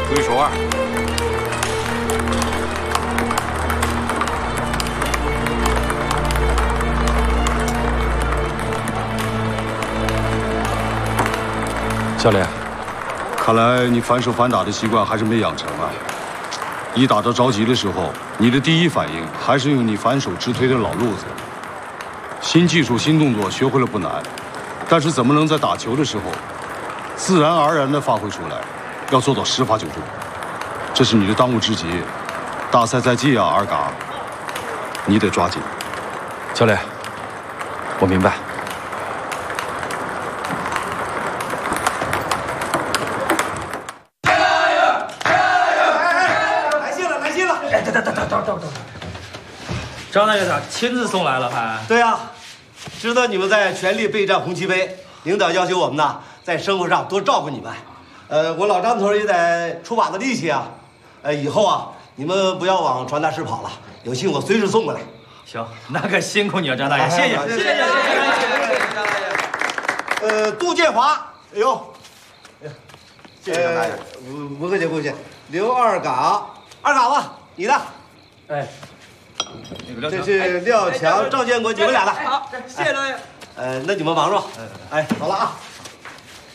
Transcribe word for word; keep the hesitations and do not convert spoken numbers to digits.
归属二。 教练， 看来你反手反打的习惯还是没养成啊。一打到着急的时候，你的第一反应还是用你反手直推的老路子。新技术、新动作学会了不难，但是怎么能在打球的时候自然而然地发挥出来？要做到十发九中，这是你的当务之急。大赛在即啊，二嘎，你得抓紧。 教练，我明白。 张大院长亲自送来了，还对呀、啊，知道你们在全力备战红旗杯，领导要求我们呢，在生活上多照顾你们。呃，我老张头也得出把子力气啊。呃，以后啊，你们不要往传达室跑了，有信我随时送过来。 行，那可辛苦你了，张大爷，谢谢，谢谢，谢谢，谢谢张大爷。 呃，杜建华，哎呦，谢谢张大爷，不不客气不客气。刘二嘎，二嘎子，你的。哎。 这是廖强、赵建国，你们俩的。 好，谢谢导演。 呃，那你们忙着。哎，走了啊。